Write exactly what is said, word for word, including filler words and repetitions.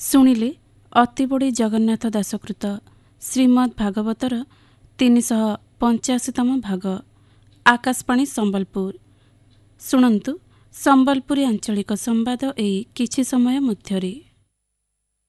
ଶୁଣିଲେ ଅତିବଡ଼ି ଜଗନ୍ନାଥ ଦାସକୃତ ଶ୍ରୀମଦ୍ ଭାଗବତର ତିନିଶହ ପଞ୍ଚାଅଶୀତମ ଭାଗ। ଆକାଶବାଣୀ ସମ୍ବଲପୁର। ଶୁଣନ୍ତୁ ସମ୍ବଲପୁରୀ ଆଞ୍ଚଳିକ ସମ୍ବାଦ ଏଇ କିଛି ସମୟ ମଧ୍ୟରେ।